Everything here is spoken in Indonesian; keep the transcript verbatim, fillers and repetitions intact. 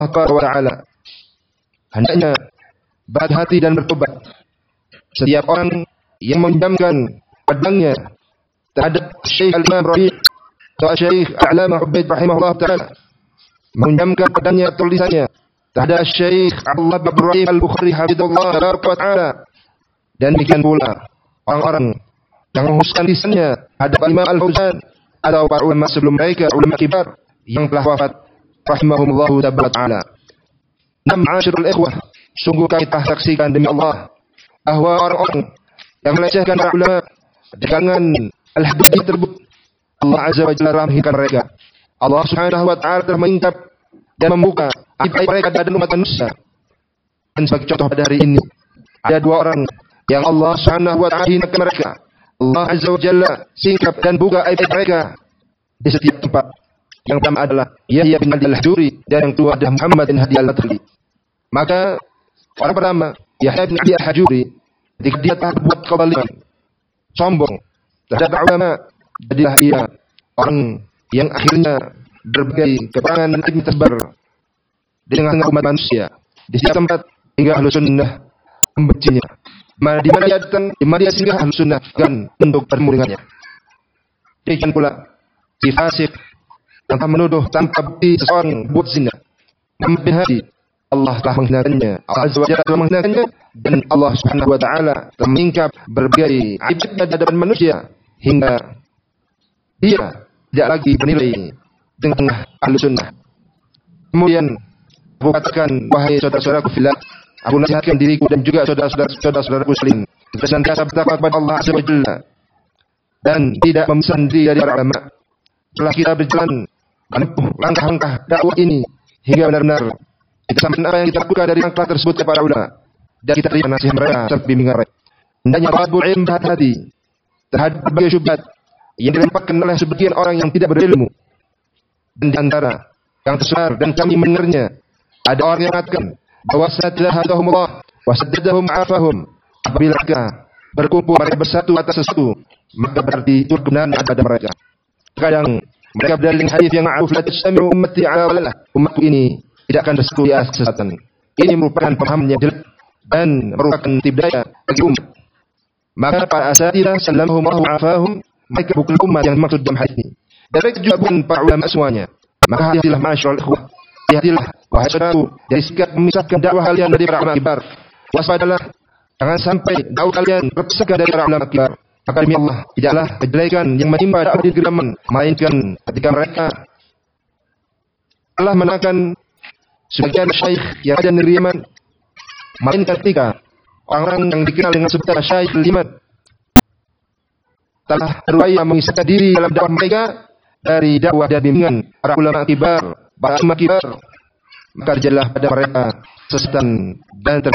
Taala. Hendaknya berhati dan bertobat setiap orang yang meminjamkan pedangnya terhadap Syekh Al-Imam Rabi' atau Syekh A'lama Ubaid rahimahullah taala, meminjamkan pedangnya tulisannya terhadap Syekh Abdullah bin Ibrahim Al-Bukhari hafizahullah taala, dan demikian pula orang-orang yang menghuskan lisannya hadap Imam Al-Fauzan atau para ulama sebelum mereka, ulama kibar yang telah wafat rahimahumullahu taala. Nam ma'asyiral ikhwah, sungguh kami telah saksikan demi Allah bahwa orang-orang yang melecehkan para ulama di kalangan al-hadith tersebut, Allah Azza wa Jalla rahmahkan mereka. Allah Subhanahu wa taala telah mengungkap dan membuka aib mereka dan umat manusia. Dan sebagai contoh pada hari ini, ada dua orang yang Allah Subhanahu wa taala hinakan mereka. Allah Azza wa Jalla singkap dan buka aib mereka di setiap tempat. Yang pertama adalah Yahya bin Al-Hajuri dan yang kedua adalah Muhammad bin Hadi Al-Madkhali. Maka orang pertama Yahya bin Al-Hajuri, ketika dia telah berbuat kezaliman, sombong terhadap ulama, jadilah ia orang yang akhirnya berbagai keterangan dan aibnya tersebar di tengah-tengah umat manusia di setiap tempat hingga ahlu sunnah membencinya. Di mana dia datang, di mana dia singgah, ahlu sunnah dan untuk bertemu dengannya. Demikian pula si fasik tanpa menuduh tanpa bukti seseorang buat zina, Muhammad bin Hadi, Allah telah menghinakannya, Allah Azza wa Jalla telah menghinakannya, dan Allah Subhanahu wa taala telah mengingkap berbagai aibnya di hadapan manusia hingga dia tidak lagi bernilai dengan tengah ahlu sunnah. Kemudian aku katakan, wahai saudara-saudaraku fillah, aku nasihatkan diriku dan juga saudara-saudaraku sekalian senantiasa bertakwa kepada Allah Azza wa Jalla dan tidak memesan diri dari para ulama. Setelah kita berjalan menempuh langkah-langkah dakwah ini hingga benar-benar kita sampaikan apa yang kita lakukan dari langkah tersebut kepada para ulama dan kita terima nasihat mereka serta bimbingan mereka. Hendaknya talabul ilm berhati-hati terhadap berbagai syubhat yang dilemparkan oleh sebagian orang yang tidak berilmu. Dan di antara yang tersebar dan kami mendengarnya, ada orang yang mengatakan bahwa sadadahumullah wa saddadahum afahum, apabila mereka berkumpul mereka bersatu atas sesuatu, maka berarti itu kebenaran ada pada mereka. Kadang mereka berdalil dengan hadis yang ma'ruf, la tajtami'u ummati 'ala dhalalah, umatku ini tidak akan bersatu di atas kesesatan. Ini merupakan pemahaman yang jelek dan merupakan tipu daya bagi umat. Maka para asatidzah sallallahu afahum, mereka bukan umat yang dimaksud dalam hadis ini. Dan mereka juga bukan para ulama semuanya. Maka hati-hatilah ma'asyiral ikhwah, hati-hatilah wahai saudaraku dari sikap memisahkan dakwah kalian dari para ulama kibar. Waspadalah, jangan sampai dakwah kalian terpisahkan dari para ulama kibar. Maka demi Allah, tidaklah kejelekan yang menimpa dakwah di geraman, melainkan ketika mereka telah menekan sebagian syekh yang ada di Yaman, melainkan ketika orang-orang yang dikenal dengan sebutan Syekh Al-Yaman telah berupaya mengisahkan diri dalam dakwah mereka dari dakwah dan bimbingan para ulama kibar, para ulama kibar, maka terjadilah pada mereka sesatan dan